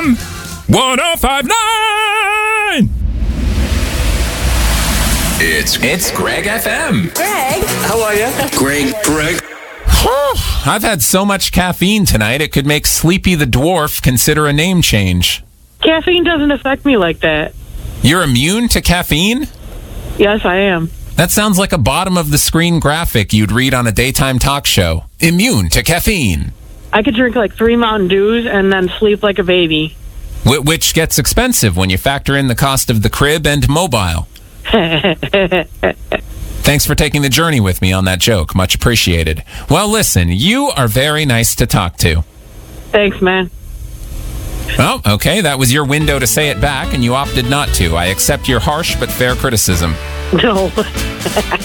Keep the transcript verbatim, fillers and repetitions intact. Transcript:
M one oh five point nine. It's it's Greg F M. Greg. How are you? Greg. Greg. I've had so much caffeine tonight, it could make Sleepy the Dwarf consider a name change. Caffeine doesn't affect me like that. You're immune to caffeine? Yes, I am. That sounds like a bottom-of-the-screen graphic you'd read on a daytime talk show. Immune to caffeine. I could drink like three Mountain Dews and then sleep like a baby. Wh- which gets expensive when you factor in the cost of the crib and mobile. Thanks for taking the journey with me on that joke. Much appreciated. Well, listen, you are very nice to talk to. Thanks, man. Oh, okay, that was your window to say it back, and you opted not to. I accept your harsh but fair criticism. No.